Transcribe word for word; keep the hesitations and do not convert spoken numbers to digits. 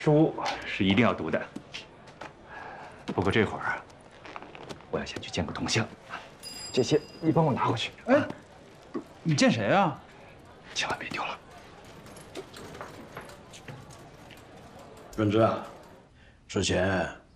书是一定要读的。不过这会儿啊，我要先去见个同乡，这些你帮我拿回去。 哎，你见谁啊？ 千万别丢了。 润之啊，之前